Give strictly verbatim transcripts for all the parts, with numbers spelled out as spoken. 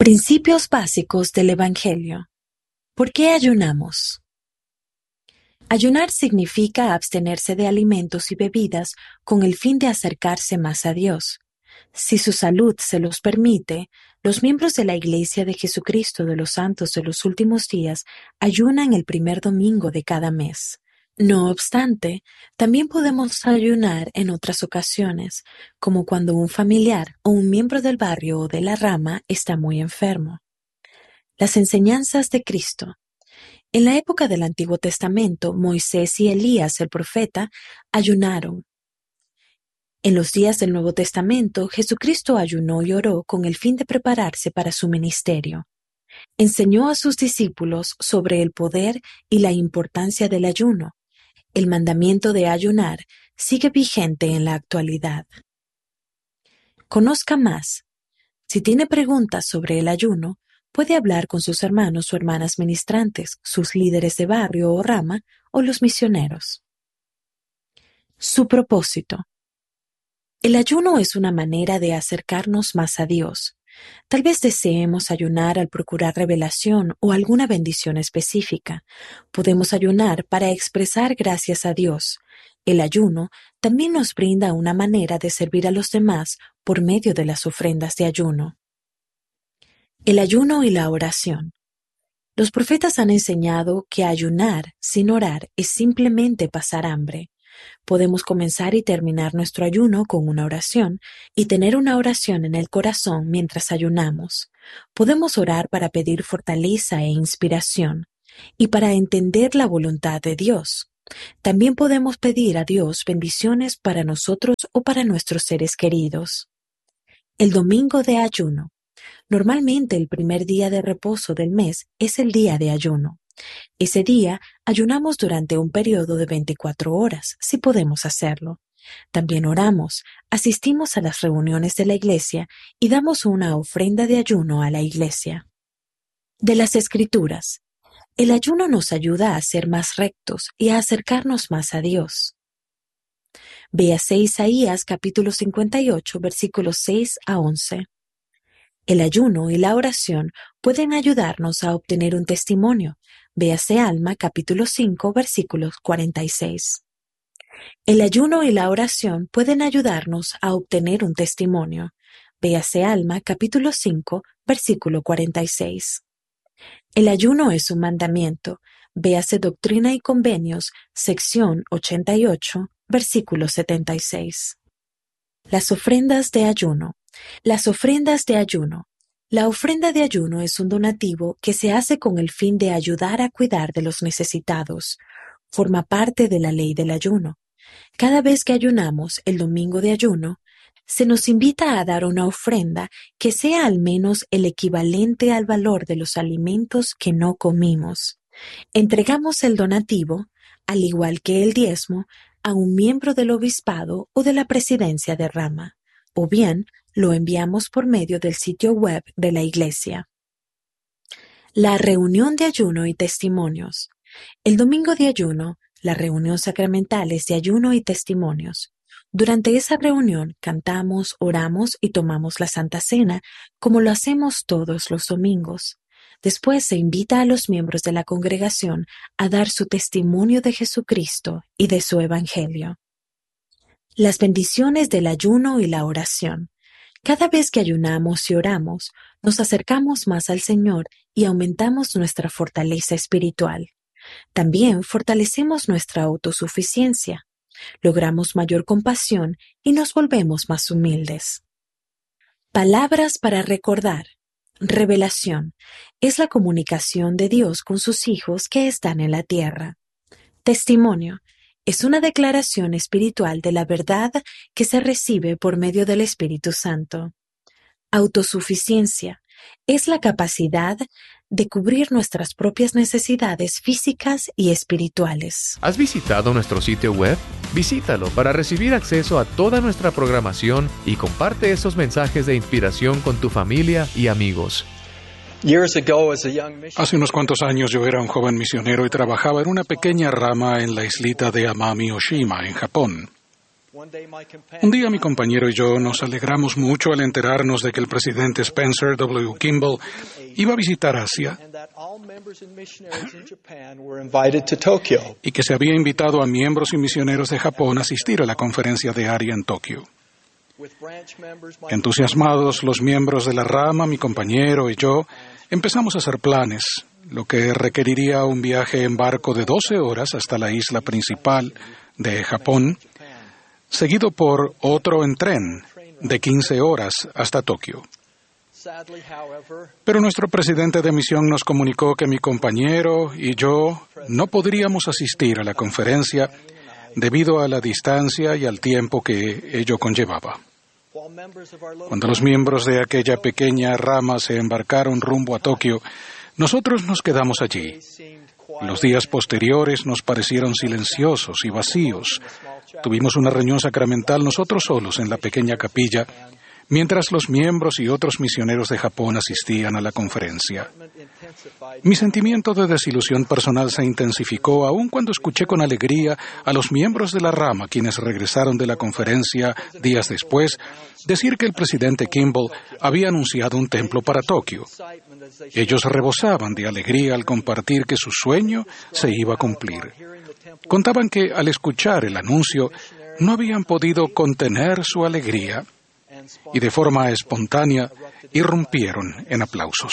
Principios básicos del Evangelio. ¿Por qué ayunamos? Ayunar significa abstenerse de alimentos y bebidas con el fin de acercarse más a Dios. Si su salud se los permite, los miembros de la Iglesia de Jesucristo de los Santos de los Últimos Días ayunan el primer domingo de cada mes. No obstante, también podemos ayunar en otras ocasiones, como cuando un familiar o un miembro del barrio o de la rama está muy enfermo. Las enseñanzas de Cristo. En la época del Antiguo Testamento, Moisés y Elías, el profeta, ayunaron. En los días del Nuevo Testamento, Jesucristo ayunó y oró con el fin de prepararse para su ministerio. Enseñó a sus discípulos sobre el poder y la importancia del ayuno. El mandamiento de ayunar sigue vigente en la actualidad. Conozca más. Si tiene preguntas sobre el ayuno, puede hablar con sus hermanos o hermanas ministrantes, sus líderes de barrio o rama, o los misioneros. Su propósito. El ayuno es una manera de acercarnos más a Dios. Tal vez deseemos ayunar al procurar revelación o alguna bendición específica. Podemos ayunar para expresar gracias a Dios. El ayuno también nos brinda una manera de servir a los demás por medio de las ofrendas de ayuno. El ayuno y la oración. Los profetas han enseñado que ayunar sin orar es simplemente pasar hambre. Podemos comenzar y terminar nuestro ayuno con una oración y tener una oración en el corazón mientras ayunamos. Podemos orar para pedir fortaleza e inspiración y para entender la voluntad de Dios. También podemos pedir a Dios bendiciones para nosotros o para nuestros seres queridos. El domingo de ayuno. Normalmente el primer día de reposo del mes es el día de ayuno. Ese día ayunamos durante un periodo de veinticuatro horas, si podemos hacerlo. También oramos, asistimos a las reuniones de la iglesia y damos una ofrenda de ayuno a la iglesia. De las Escrituras. El ayuno nos ayuda a ser más rectos y a acercarnos más a Dios. Véase Isaías capítulo cincuenta y ocho, versículos seis a once. El ayuno y la oración pueden ayudarnos a obtener un testimonio. Véase Alma capítulo cinco, versículos cuarenta y seis. El ayuno y la oración pueden ayudarnos a obtener un testimonio. Véase Alma capítulo cinco, versículo cuarenta y seis. El ayuno es un mandamiento. Véase Doctrina y Convenios, sección ochenta y ocho, versículo setenta y seis. Las ofrendas de ayuno. Las ofrendas de ayuno. La ofrenda de ayuno es un donativo que se hace con el fin de ayudar a cuidar de los necesitados. Forma parte de la ley del ayuno. Cada vez que ayunamos el domingo de ayuno, se nos invita a dar una ofrenda que sea al menos el equivalente al valor de los alimentos que no comimos. Entregamos el donativo, al igual que el diezmo, a un miembro del obispado o de la presidencia de rama, o bien lo enviamos por medio del sitio web de la iglesia. La reunión de ayuno y testimonios. El domingo de ayuno, la reunión sacramental es de ayuno y testimonios. Durante esa reunión cantamos, oramos y tomamos la Santa Cena, como lo hacemos todos los domingos. Después se invita a los miembros de la congregación a dar su testimonio de Jesucristo y de su Evangelio. Las bendiciones del ayuno y la oración. Cada vez que ayunamos y oramos, nos acercamos más al Señor y aumentamos nuestra fortaleza espiritual. También fortalecemos nuestra autosuficiencia. Logramos mayor compasión y nos volvemos más humildes. Palabras para recordar. Revelación. Es la comunicación de Dios con sus hijos que están en la tierra. Testimonio. Es una declaración espiritual de la verdad que se recibe por medio del Espíritu Santo. Autosuficiencia. Es la capacidad de cubrir nuestras propias necesidades físicas y espirituales. ¿Has visitado nuestro sitio web? Visítalo para recibir acceso a toda nuestra programación y comparte esos mensajes de inspiración con tu familia y amigos. Hace unos cuantos años yo era un joven misionero y trabajaba en una pequeña rama en la islita de Amami Oshima, en Japón. Un día mi compañero y yo nos alegramos mucho al enterarnos de que el presidente Spencer W. Kimball iba a visitar Asia y que se había invitado a miembros y misioneros de Japón a asistir a la conferencia de A R I A en Tokio. Entusiasmados, los miembros de la rama, mi compañero y yo, empezamos a hacer planes, lo que requeriría un viaje en barco de doce horas hasta la isla principal de Japón, seguido por otro en tren de quince horas hasta Tokio. Pero nuestro presidente de misión nos comunicó que mi compañero y yo no podríamos asistir a la conferencia debido a la distancia y al tiempo que ello conllevaba. Cuando los miembros de aquella pequeña rama se embarcaron rumbo a Tokio, nosotros nos quedamos allí. Los días posteriores nos parecieron silenciosos y vacíos. Tuvimos una reunión sacramental nosotros solos en la pequeña capilla, mientras los miembros y otros misioneros de Japón asistían a la conferencia. Mi sentimiento de desilusión personal se intensificó aún cuando escuché con alegría a los miembros de la rama, quienes regresaron de la conferencia días después, decir que el presidente Kimball había anunciado un templo para Tokio. Ellos rebosaban de alegría al compartir que su sueño se iba a cumplir. Contaban que al escuchar el anuncio no habían podido contener su alegría y de forma espontánea irrumpieron en aplausos.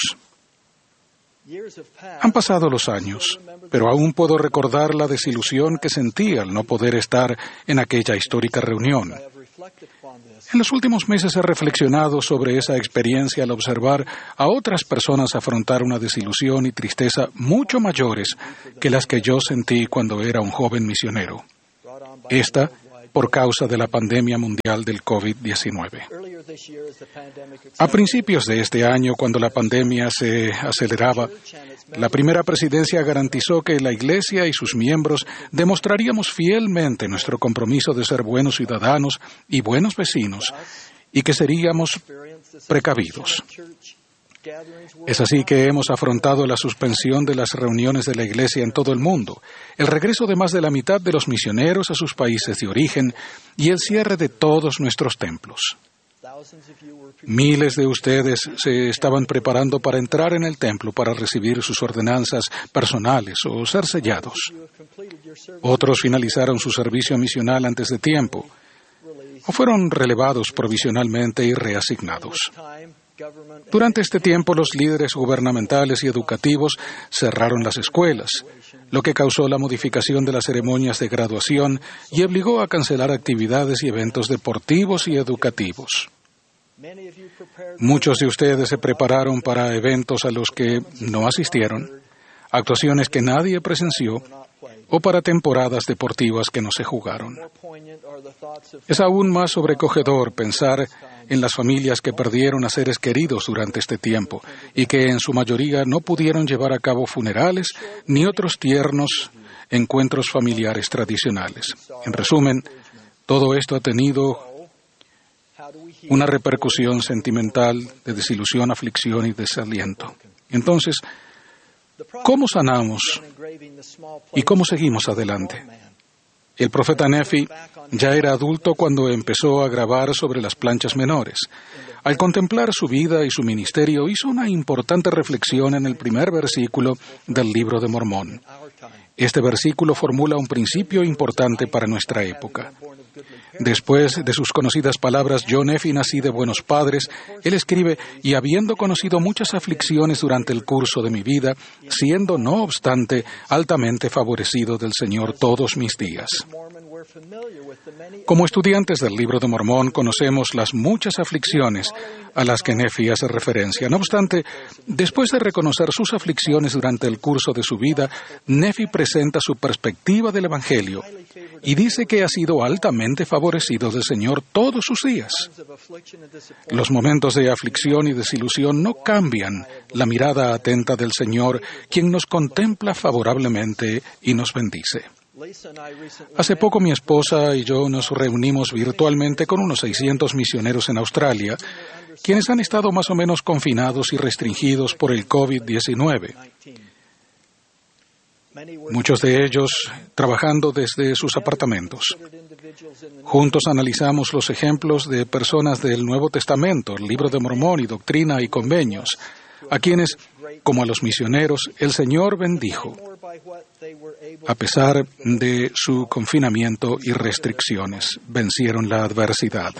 Han pasado los años, pero aún puedo recordar la desilusión que sentí al no poder estar en aquella histórica reunión. En los últimos meses he reflexionado sobre esa experiencia al observar a otras personas afrontar una desilusión y tristeza mucho mayores que las que yo sentí cuando era un joven misionero. Esta por causa de la pandemia mundial del COVID diecinueve. A principios de este año, cuando la pandemia se aceleraba, la primera presidencia garantizó que la Iglesia y sus miembros demostraríamos fielmente nuestro compromiso de ser buenos ciudadanos y buenos vecinos, y que seríamos precavidos. Es así que hemos afrontado la suspensión de las reuniones de la Iglesia en todo el mundo, el regreso de más de la mitad de los misioneros a sus países de origen y el cierre de todos nuestros templos. Miles de ustedes se estaban preparando para entrar en el templo para recibir sus ordenanzas personales o ser sellados. Otros finalizaron su servicio misional antes de tiempo o fueron relevados provisionalmente y reasignados. Durante este tiempo, los líderes gubernamentales y educativos cerraron las escuelas, lo que causó la modificación de las ceremonias de graduación y obligó a cancelar actividades y eventos deportivos y educativos. Muchos de ustedes se prepararon para eventos a los que no asistieron, actuaciones que nadie presenció, o para temporadas deportivas que no se jugaron. Es aún más sobrecogedor pensar en las familias que perdieron a seres queridos durante este tiempo y que en su mayoría no pudieron llevar a cabo funerales ni otros tiernos encuentros familiares tradicionales. En resumen, todo esto ha tenido una repercusión sentimental de desilusión, aflicción y desaliento. Entonces, ¿cómo sanamos y cómo seguimos adelante? El profeta Nefi ya era adulto cuando empezó a grabar sobre las planchas menores. Al contemplar su vida y su ministerio, hizo una importante reflexión en el primer versículo del Libro de Mormón. Este versículo formula un principio importante para nuestra época. Después de sus conocidas palabras, yo, Nefi, nací de buenos padres, él escribe, y habiendo conocido muchas aflicciones durante el curso de mi vida, siendo, no obstante, altamente favorecido del Señor todos mis días. Como estudiantes del Libro de Mormón, conocemos las muchas aflicciones a las que Nefi hace referencia. No obstante, después de reconocer sus aflicciones durante el curso de su vida, Nefi presenta su perspectiva del Evangelio y dice que ha sido altamente favorecido del Señor todos sus días. Los momentos de aflicción y desilusión no cambian la mirada atenta del Señor, quien nos contempla favorablemente y nos bendice. Hace poco mi esposa y yo nos reunimos virtualmente con unos seiscientos misioneros en Australia, quienes han estado más o menos confinados y restringidos por el COVID diecinueve. muchos de ellos trabajando desde sus apartamentos. Juntos analizamos los ejemplos de personas del Nuevo Testamento, el Libro de Mormón y Doctrina y Convenios, a quienes, como a los misioneros, el Señor bendijo, a pesar de su confinamiento y restricciones, vencieron la adversidad.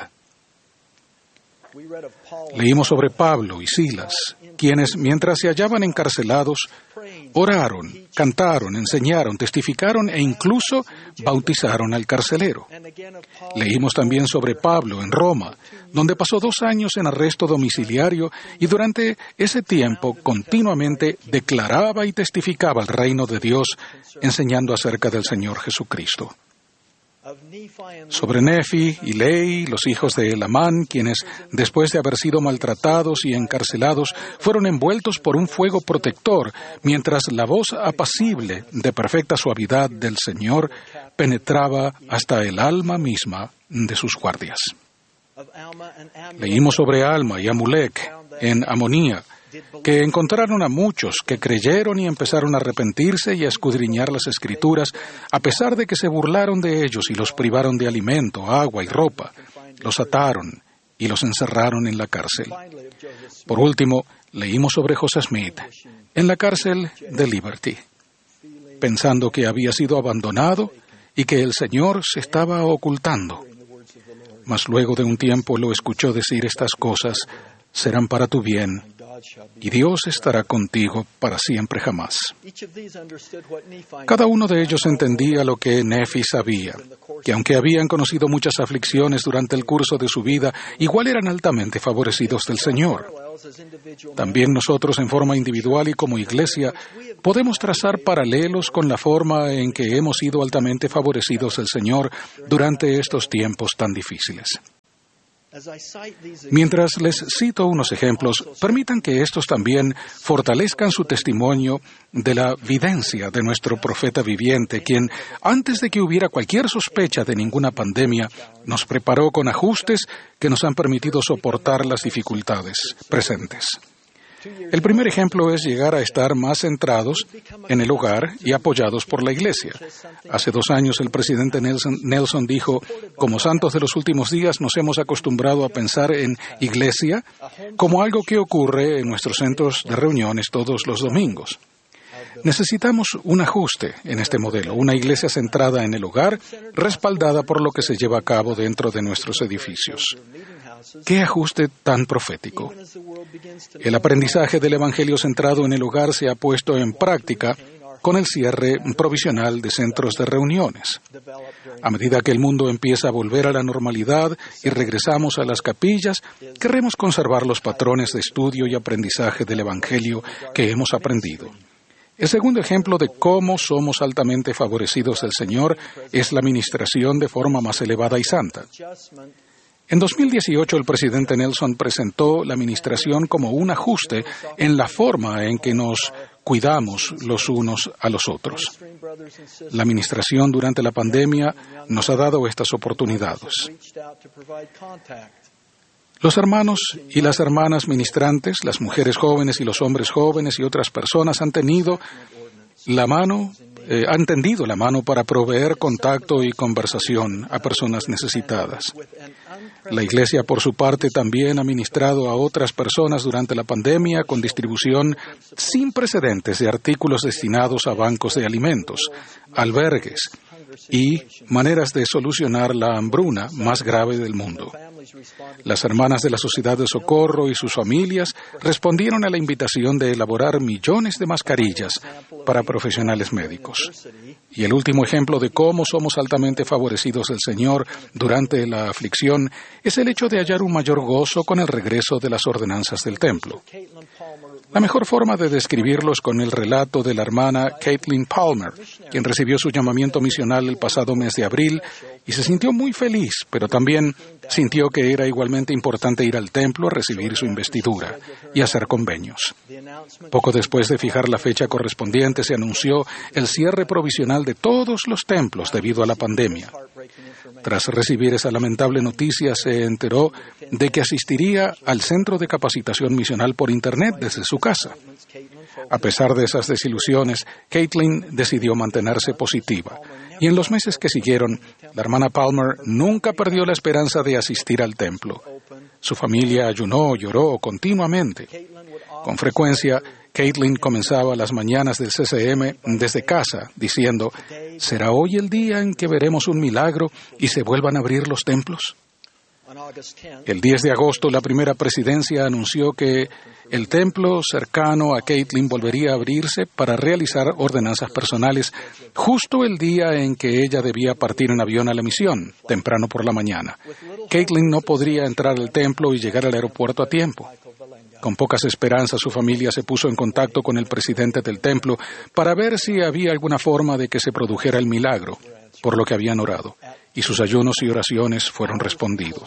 Leímos sobre Pablo y Silas, quienes, mientras se hallaban encarcelados, oraron, cantaron, enseñaron, testificaron e incluso bautizaron al carcelero. Leímos también sobre Pablo en Roma, donde pasó dos años en arresto domiciliario y durante ese tiempo continuamente declaraba y testificaba el reino de Dios, enseñando acerca del Señor Jesucristo. Sobre Nefi y Lei, los hijos de Elamán, quienes, después de haber sido maltratados y encarcelados, fueron envueltos por un fuego protector, mientras la voz apacible de perfecta suavidad del Señor penetraba hasta el alma misma de sus guardias. Leímos sobre Alma y Amulek en Amonía, que encontraron a muchos que creyeron y empezaron a arrepentirse y a escudriñar las Escrituras, a pesar de que se burlaron de ellos y los privaron de alimento, agua y ropa, los ataron y los encerraron en la cárcel. Por último, leímos sobre José Smith en la cárcel de Liberty, pensando que había sido abandonado y que el Señor se estaba ocultando. Mas luego de un tiempo lo escuchó decir estas cosas: serán para tu bien, y Dios estará contigo para siempre jamás. Cada uno de ellos entendía lo que Nefi sabía, que aunque habían conocido muchas aflicciones durante el curso de su vida, igual eran altamente favorecidos del Señor. También nosotros, en forma individual y como iglesia, podemos trazar paralelos con la forma en que hemos sido altamente favorecidos del Señor durante estos tiempos tan difíciles. Mientras les cito unos ejemplos, permitan que estos también fortalezcan su testimonio de la videncia de nuestro profeta viviente, quien, antes de que hubiera cualquier sospecha de ninguna pandemia, nos preparó con ajustes que nos han permitido soportar las dificultades presentes. El primer ejemplo es llegar a estar más centrados en el hogar y apoyados por la Iglesia. Hace dos años el presidente Nelson, Nelson dijo: como santos de los últimos días nos hemos acostumbrado a pensar en Iglesia como algo que ocurre en nuestros centros de reuniones todos los domingos. Necesitamos un ajuste en este modelo, una iglesia centrada en el hogar, respaldada por lo que se lleva a cabo dentro de nuestros edificios. ¡Qué ajuste tan profético! El aprendizaje del Evangelio centrado en el hogar se ha puesto en práctica con el cierre provisional de centros de reuniones. A medida que el mundo empieza a volver a la normalidad y regresamos a las capillas, queremos conservar los patrones de estudio y aprendizaje del Evangelio que hemos aprendido. El segundo ejemplo de cómo somos altamente favorecidos del Señor es la ministración de forma más elevada y santa. En dos mil dieciocho, el presidente Nelson presentó la ministración como un ajuste en la forma en que nos cuidamos los unos a los otros. La ministración durante la pandemia nos ha dado estas oportunidades. Los hermanos y las hermanas ministrantes, las mujeres jóvenes y los hombres jóvenes y otras personas han tenido la mano, eh, han tendido la mano para proveer contacto y conversación a personas necesitadas. La Iglesia, por su parte, también ha ministrado a otras personas durante la pandemia con distribución sin precedentes de artículos destinados a bancos de alimentos, albergues y maneras de solucionar la hambruna más grave del mundo. Las hermanas de la Sociedad de Socorro y sus familias respondieron a la invitación de elaborar millones de mascarillas para profesionales médicos. Y el último ejemplo de cómo somos altamente favorecidos del Señor durante la aflicción es el hecho de hallar un mayor gozo con el regreso de las ordenanzas del templo. La mejor forma de describirlos con el relato de la hermana Caitlin Palmer, quien recibió su llamamiento misional el pasado mes de abril y se sintió muy feliz, pero también sintió que era igualmente importante ir al templo a recibir su investidura y hacer convenios. Poco después de fijar la fecha correspondiente, se anunció el cierre provisional de todos los templos debido a la pandemia. Tras recibir esa lamentable noticia, se enteró de que asistiría al centro de capacitación misional por Internet desde su casa. A pesar de esas desilusiones, Caitlin decidió mantenerse positiva. Y en los meses que siguieron, la hermana Palmer nunca perdió la esperanza de asistir al templo. Su familia ayunó, lloró continuamente. Con frecuencia, Caitlin comenzaba las mañanas del C C M desde casa, diciendo, ¿será hoy el día en que veremos un milagro y se vuelvan a abrir los templos? El diez de agosto, la primera presidencia anunció que el templo cercano a Caitlin volvería a abrirse para realizar ordenanzas personales justo el día en que ella debía partir en avión a la misión, temprano por la mañana. Caitlin no podría entrar al templo y llegar al aeropuerto a tiempo. Con pocas esperanzas, su familia se puso en contacto con el presidente del templo para ver si había alguna forma de que se produjera el milagro, por lo que habían orado, y sus ayunos y oraciones fueron respondidos.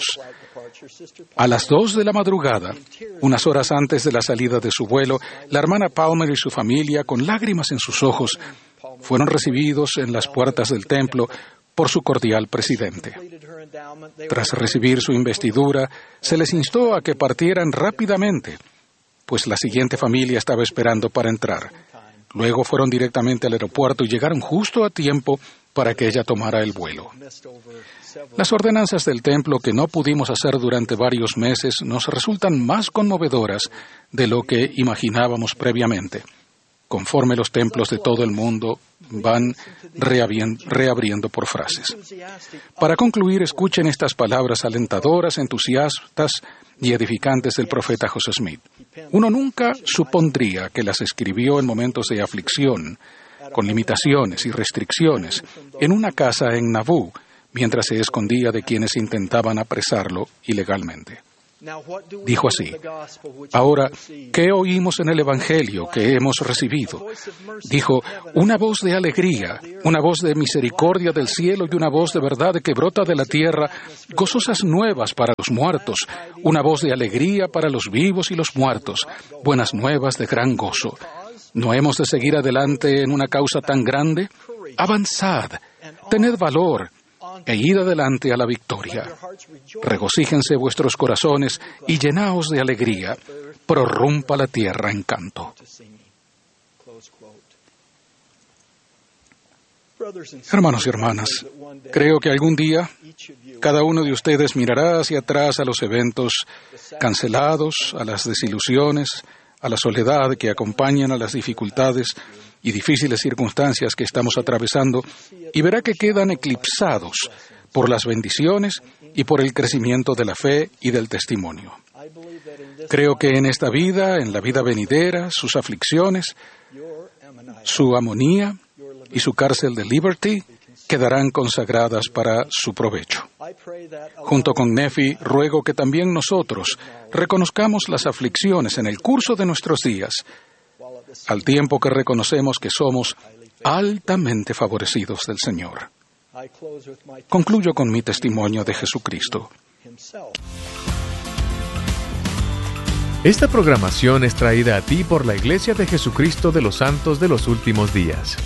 A las dos de la madrugada, unas horas antes de la salida de su vuelo, la hermana Palmer y su familia, con lágrimas en sus ojos, fueron recibidos en las puertas del templo por su cordial presidente. Tras recibir su investidura, se les instó a que partieran rápidamente, pues la siguiente familia estaba esperando para entrar. Luego fueron directamente al aeropuerto y llegaron justo a tiempo para que ella tomara el vuelo. Las ordenanzas del templo que no pudimos hacer durante varios meses nos resultan más conmovedoras de lo que imaginábamos previamente, conforme los templos de todo el mundo van reabriendo por frases. Para concluir, escuchen estas palabras alentadoras, entusiastas y edificantes del profeta José Smith. Uno nunca supondría que las escribió en momentos de aflicción, con limitaciones y restricciones, en una casa en Nauvoo, mientras se escondía de quienes intentaban apresarlo ilegalmente. Dijo así: ahora, ¿qué oímos en el Evangelio que hemos recibido? Dijo, una voz de alegría, una voz de misericordia del cielo y una voz de verdad que brota de la tierra, gozosas nuevas para los muertos, una voz de alegría para los vivos y los muertos, buenas nuevas de gran gozo. ¿No hemos de seguir adelante en una causa tan grande? Avanzad, tened valor, e id adelante a la victoria. Regocíjense vuestros corazones y llenaos de alegría. Prorrumpa la tierra en canto. Hermanos y hermanas, creo que algún día cada uno de ustedes mirará hacia atrás a los eventos cancelados, a las desilusiones, a la soledad que acompañan a las dificultades y difíciles circunstancias que estamos atravesando, y verá que quedan eclipsados por las bendiciones y por el crecimiento de la fe y del testimonio. Creo que en esta vida, en la vida venidera, sus aflicciones, su amonía y su cárcel de Liberty quedarán consagradas para su provecho. Junto con Nefi, ruego que también nosotros reconozcamos las aflicciones en el curso de nuestros días, al tiempo que reconocemos que somos altamente favorecidos del Señor. Concluyo con mi testimonio de Jesucristo. Esta programación es traída a ti por la Iglesia de Jesucristo de los Santos de los Últimos Días.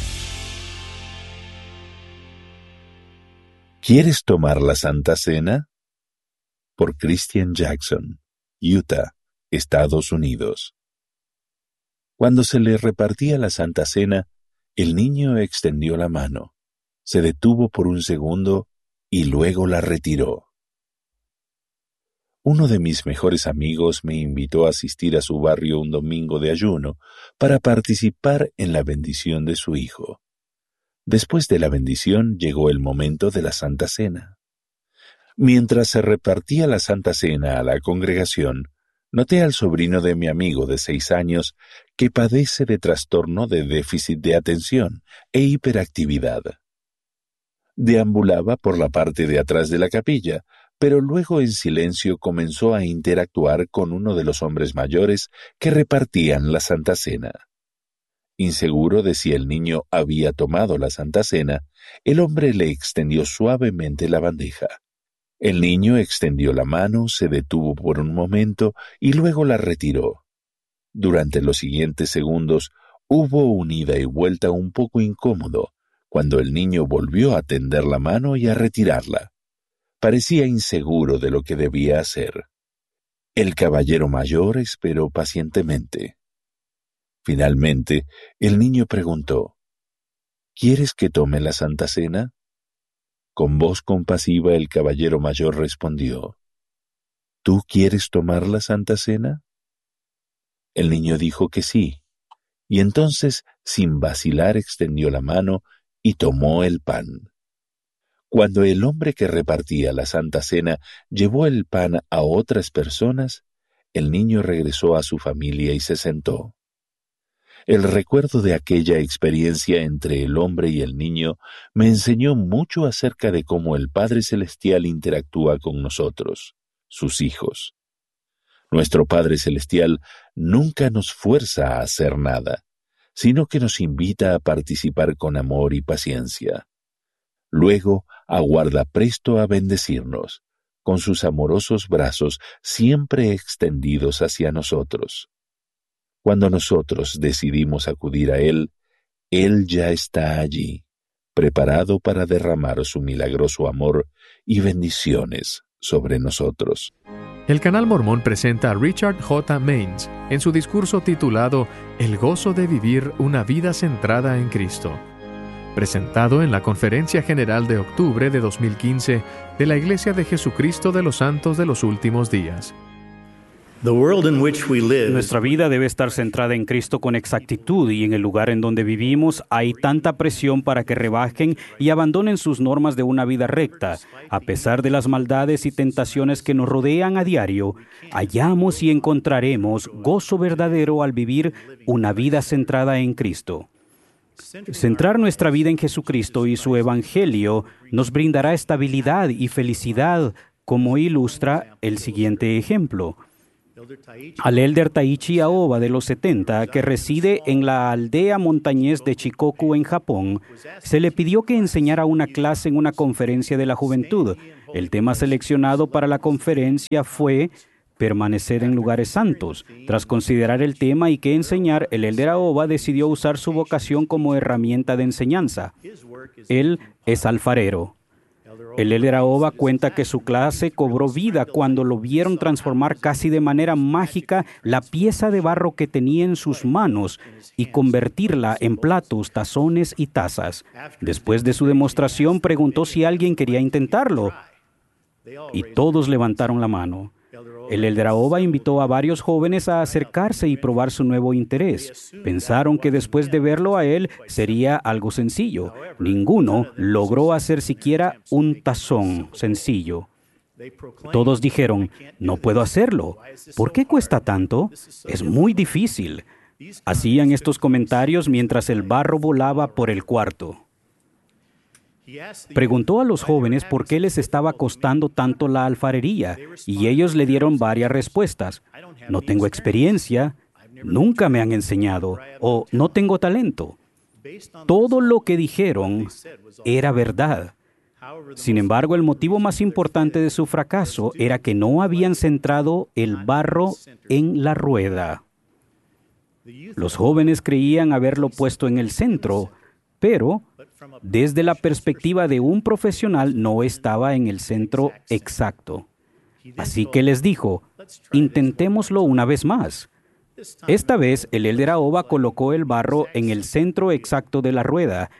¿Quieres tomar la Santa Cena? Por Christian Jackson, Utah, Estados Unidos. Cuando se le repartía la Santa Cena, el niño extendió la mano, se detuvo por un segundo y luego la retiró. Uno de mis mejores amigos me invitó a asistir a su barrio un domingo de ayuno para participar en la bendición de su hijo. Después de la bendición llegó el momento de la Santa Cena. Mientras se repartía la Santa Cena a la congregación, noté al sobrino de mi amigo de seis años que padece de trastorno de déficit de atención e hiperactividad. Deambulaba por la parte de atrás de la capilla, pero luego en silencio comenzó a interactuar con uno de los hombres mayores que repartían la Santa Cena. Inseguro de si el niño había tomado la Santa Cena, el hombre le extendió suavemente la bandeja. El niño extendió la mano, se detuvo por un momento y luego la retiró. Durante los siguientes segundos hubo un ida y vuelta un poco incómodo, cuando el niño volvió a tender la mano y a retirarla. Parecía inseguro de lo que debía hacer. El caballero mayor esperó pacientemente. Finalmente, el niño preguntó, ¿quieres que tome la Santa Cena? Con voz compasiva el caballero mayor respondió, ¿tú quieres tomar la Santa Cena? El niño dijo que sí, y entonces, sin vacilar, extendió la mano y tomó el pan. Cuando el hombre que repartía la Santa Cena llevó el pan a otras personas, el niño regresó a su familia y se sentó. El recuerdo de aquella experiencia entre el hombre y el niño me enseñó mucho acerca de cómo el Padre Celestial interactúa con nosotros, sus hijos. Nuestro Padre Celestial nunca nos fuerza a hacer nada, sino que nos invita a participar con amor y paciencia. Luego aguarda presto a bendecirnos, con sus amorosos brazos siempre extendidos hacia nosotros. Cuando nosotros decidimos acudir a Él, Él ya está allí, preparado para derramar su milagroso amor y bendiciones sobre nosotros. El Canal Mormón presenta a Richard J. Maines en su discurso titulado El gozo de vivir una vida centrada en Cristo, presentado en la Conferencia General de octubre de dos mil quince de la Iglesia de Jesucristo de los Santos de los Últimos Días. Nuestra vida debe estar centrada en Cristo con exactitud, y en el lugar en donde vivimos hay tanta presión para que rebajen y abandonen sus normas de una vida recta. A pesar de las maldades y tentaciones que nos rodean a diario, hallamos y encontraremos gozo verdadero al vivir una vida centrada en Cristo. Centrar nuestra vida en Jesucristo y su Evangelio nos brindará estabilidad y felicidad, como ilustra el siguiente ejemplo. Al elder Taichi Aoba de los setenta, que reside en la aldea montañés de Shikoku en Japón, se le pidió que enseñara una clase en una conferencia de la juventud. El tema seleccionado para la conferencia fue permanecer en lugares santos. Tras considerar el tema y qué enseñar, el elder Aoba decidió usar su vocación como herramienta de enseñanza. Él es alfarero. El elder Aoba cuenta que su clase cobró vida cuando lo vieron transformar casi de manera mágica la pieza de barro que tenía en sus manos y convertirla en platos, tazones y tazas. Después de su demostración, preguntó si alguien quería intentarlo, y todos levantaron la mano. El elder Aoba invitó a varios jóvenes a acercarse y probar su nuevo interés. Pensaron que después de verlo a él sería algo sencillo. Ninguno logró hacer siquiera un tazón sencillo. Todos dijeron, no puedo hacerlo. ¿Por qué cuesta tanto? Es muy difícil. Hacían estos comentarios mientras el barro volaba por el cuarto. Preguntó a los jóvenes por qué les estaba costando tanto la alfarería, y ellos le dieron varias respuestas. No tengo experiencia, nunca me han enseñado, o no tengo talento. Todo lo que dijeron era verdad. Sin embargo, el motivo más importante de su fracaso era que no habían centrado el barro en la rueda. Los jóvenes creían haberlo puesto en el centro, pero desde la perspectiva de un profesional no estaba en el centro exacto. Así que les dijo, intentémoslo una vez más. Esta vez el elder Aoba colocó el barro en el centro exacto de la rueda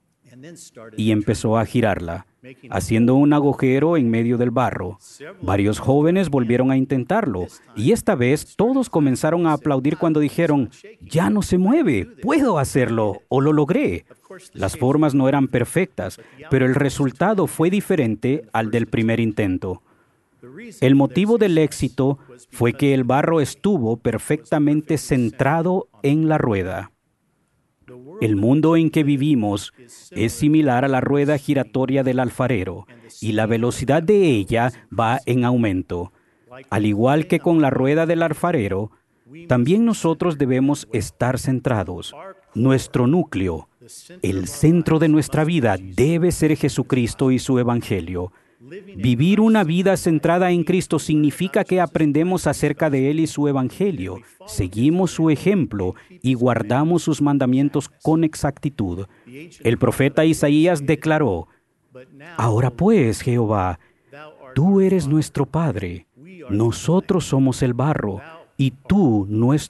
y empezó a girarla, haciendo un agujero en medio del barro. Varios jóvenes volvieron a intentarlo, y esta vez todos comenzaron a aplaudir cuando dijeron, «Ya no se mueve, puedo hacerlo, o lo logré». Las formas no eran perfectas, pero el resultado fue diferente al del primer intento. El motivo del éxito fue que el barro estuvo perfectamente centrado en la rueda. El mundo en que vivimos es similar a la rueda giratoria del alfarero, y la velocidad de ella va en aumento. Al igual que con la rueda del alfarero, también nosotros debemos estar centrados. Nuestro núcleo, el centro de nuestra vida, debe ser Jesucristo y su Evangelio. Vivir una vida centrada en Cristo significa que aprendemos acerca de Él y su Evangelio, seguimos su ejemplo y guardamos sus mandamientos con exactitud. El profeta Isaías declaró, «Ahora pues, Jehová, tú eres nuestro Padre, nosotros somos el barro, y tú nuestro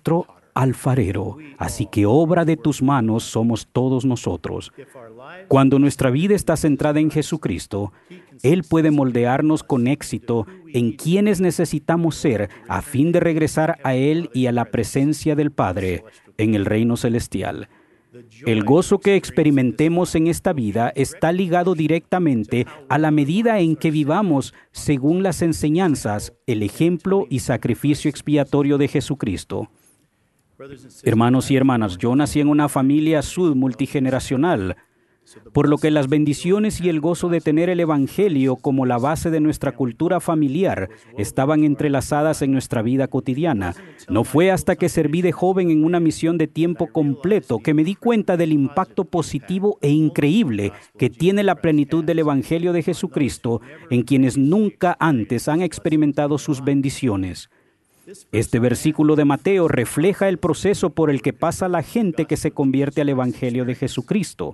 alfarero, así que obra de tus manos somos todos nosotros. Cuando nuestra vida está centrada en Jesucristo, Él puede moldearnos con éxito en quienes necesitamos ser a fin de regresar a Él y a la presencia del Padre en el reino celestial. El gozo que experimentemos en esta vida está ligado directamente a la medida en que vivamos según las enseñanzas, el ejemplo y sacrificio expiatorio de Jesucristo. Hermanos y hermanas, yo nací en una familia sud multigeneracional, por lo que las bendiciones y el gozo de tener el Evangelio como la base de nuestra cultura familiar estaban entrelazadas en nuestra vida cotidiana. No fue hasta que serví de joven en una misión de tiempo completo que me di cuenta del impacto positivo e increíble que tiene la plenitud del Evangelio de Jesucristo en quienes nunca antes han experimentado sus bendiciones. Este versículo de Mateo refleja el proceso por el que pasa la gente que se convierte al Evangelio de Jesucristo.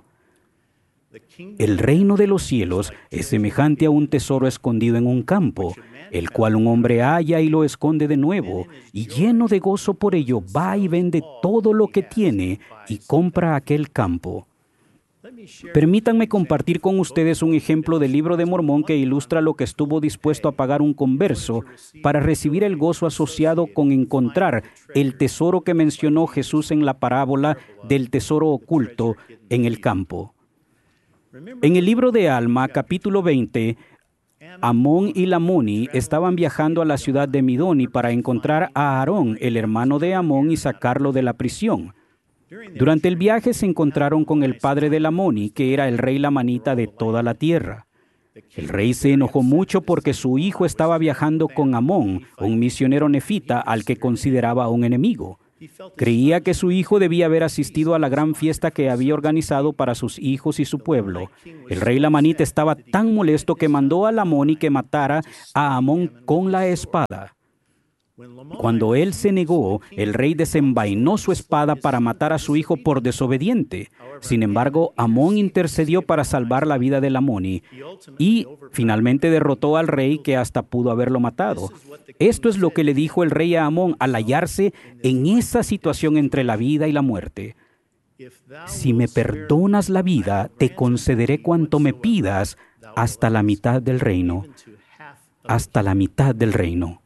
El reino de los cielos es semejante a un tesoro escondido en un campo, el cual un hombre halla y lo esconde de nuevo, y lleno de gozo por ello va y vende todo lo que tiene y compra aquel campo. Permítanme compartir con ustedes un ejemplo del Libro de Mormón que ilustra lo que estuvo dispuesto a pagar un converso para recibir el gozo asociado con encontrar el tesoro que mencionó Jesús en la parábola del tesoro oculto en el campo. En el libro de Alma, capítulo veinte, Amón y Lamoni estaban viajando a la ciudad de Midoni para encontrar a Aarón, el hermano de Amón, y sacarlo de la prisión. Durante el viaje se encontraron con el padre de Lamoni, que era el rey lamanita de toda la tierra. El rey se enojó mucho porque su hijo estaba viajando con Amón, un misionero nefita al que consideraba un enemigo. Creía que su hijo debía haber asistido a la gran fiesta que había organizado para sus hijos y su pueblo. El rey lamanita estaba tan molesto que mandó a Lamoni que matara a Amón con la espada. Cuando él se negó, el rey desenvainó su espada para matar a su hijo por desobediente. Sin embargo, Amón intercedió para salvar la vida de Lamoni y finalmente derrotó al rey, que hasta pudo haberlo matado. Esto es lo que le dijo el rey a Amón al hallarse en esa situación entre la vida y la muerte. Si me perdonas la vida, te concederé cuanto me pidas hasta la mitad del reino. Hasta la mitad del reino.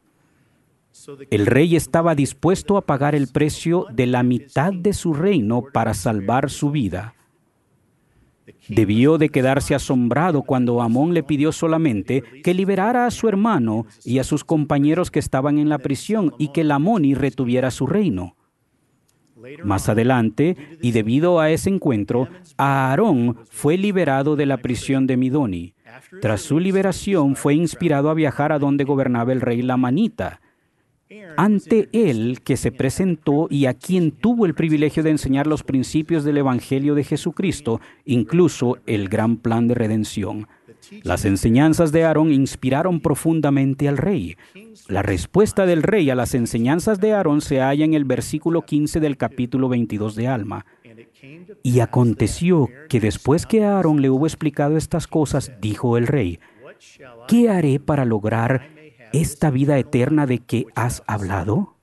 El rey estaba dispuesto a pagar el precio de la mitad de su reino para salvar su vida. Debió de quedarse asombrado cuando Amón le pidió solamente que liberara a su hermano y a sus compañeros que estaban en la prisión y que Lamoni retuviera su reino. Más adelante, y debido a ese encuentro, Aarón fue liberado de la prisión de Midoni. Tras su liberación, fue inspirado a viajar a donde gobernaba el rey lamanita. Ante él que se presentó y a quien tuvo el privilegio de enseñar los principios del Evangelio de Jesucristo, incluso el gran plan de redención. Las enseñanzas de Aarón inspiraron profundamente al rey. La respuesta del rey a las enseñanzas de Aarón se halla en el versículo quince del capítulo veintidós de Alma. Y aconteció que después que Aarón le hubo explicado estas cosas, dijo el rey: ¿qué haré para lograr esta vida eterna de que has hablado?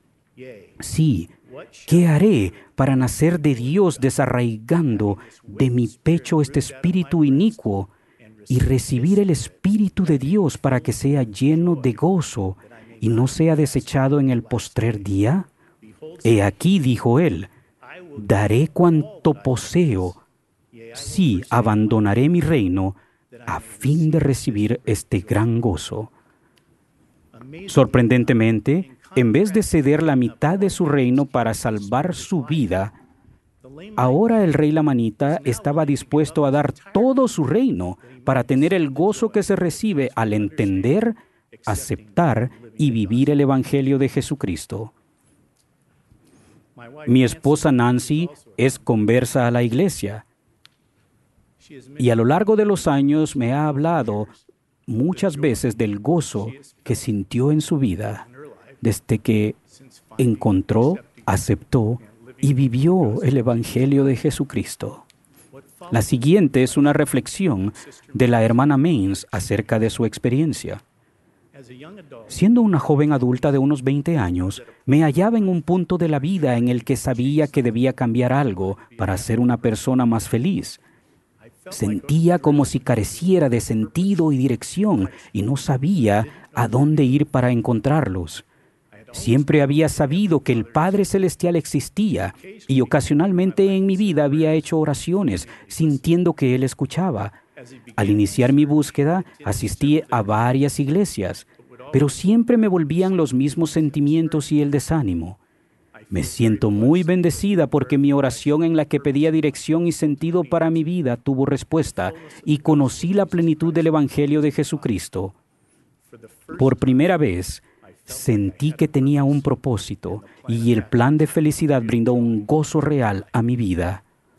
Sí, ¿qué haré para nacer de Dios desarraigando de mi pecho este espíritu inicuo y recibir el Espíritu de Dios para que sea lleno de gozo y no sea desechado en el postrer día? He aquí, dijo él, daré cuanto poseo, sí, abandonaré mi reino a fin de recibir este gran gozo. Sorprendentemente, en vez de ceder la mitad de su reino para salvar su vida, ahora el rey lamanita estaba dispuesto a dar todo su reino para tener el gozo que se recibe al entender, aceptar y vivir el Evangelio de Jesucristo. Mi esposa Nancy es conversa a la iglesia y a lo largo de los años me ha hablado muchas veces del gozo que sintió en su vida desde que encontró, aceptó y vivió el Evangelio de Jesucristo. La siguiente es una reflexión de la hermana Mains acerca de su experiencia. Siendo una joven adulta de unos veinte años, me hallaba en un punto de la vida en el que sabía que debía cambiar algo para ser una persona más feliz. Sentía como si careciera de sentido y dirección y no sabía a dónde ir para encontrarlos. Siempre había sabido que el Padre Celestial existía y ocasionalmente en mi vida había hecho oraciones, sintiendo que Él escuchaba. Al iniciar mi búsqueda, asistí a varias iglesias, pero siempre me volvían los mismos sentimientos y el desánimo. Me siento muy bendecida porque mi oración en la que pedía dirección y sentido para mi vida tuvo respuesta y conocí la plenitud del Evangelio de Jesucristo. Por primera vez, sentí que tenía un propósito y el plan de felicidad brindó un gozo real a mi vida.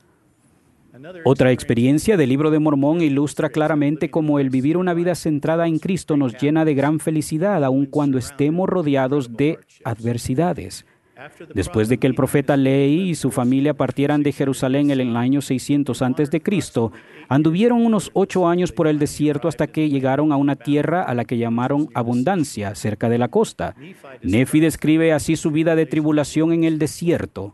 Otra experiencia del Libro de Mormón ilustra claramente cómo el vivir una vida centrada en Cristo nos llena de gran felicidad aun cuando estemos rodeados de adversidades. Después de que el profeta Lehi y su familia partieran de Jerusalén en el año seiscientos antes de Cristo, anduvieron unos ocho años por el desierto hasta que llegaron a una tierra a la que llamaron Abundancia, cerca de la costa. Nefi describe así su vida de tribulación en el desierto.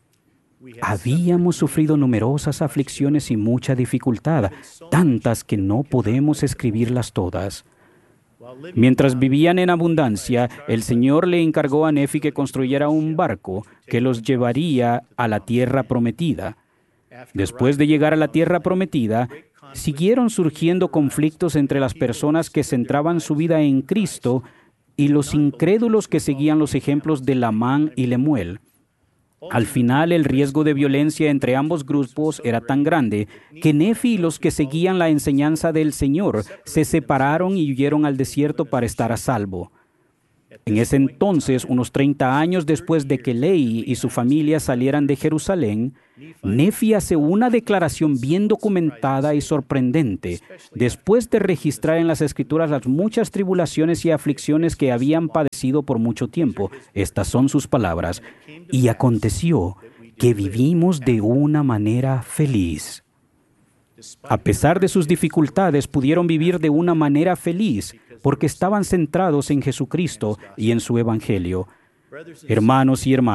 Habíamos sufrido numerosas aflicciones y mucha dificultad, tantas que no podemos escribirlas todas. Mientras vivían en abundancia, el Señor le encargó a Nefi que construyera un barco que los llevaría a la tierra prometida. Después de llegar a la tierra prometida, siguieron surgiendo conflictos entre las personas que centraban su vida en Cristo y los incrédulos que seguían los ejemplos de Lamán y Lemuel. Al final, el riesgo de violencia entre ambos grupos era tan grande que Nefi y los que seguían la enseñanza del Señor se separaron y huyeron al desierto para estar a salvo. En ese entonces, unos treinta años después de que Lehi y su familia salieran de Jerusalén, Nefi hace una declaración bien documentada y sorprendente, después de registrar en las Escrituras las muchas tribulaciones y aflicciones que habían padecido por mucho tiempo. Estas son sus palabras: y aconteció que vivimos de una manera feliz. A pesar de sus dificultades, pudieron vivir de una manera feliz porque estaban centrados en Jesucristo y en su Evangelio. Hermanos y hermanas,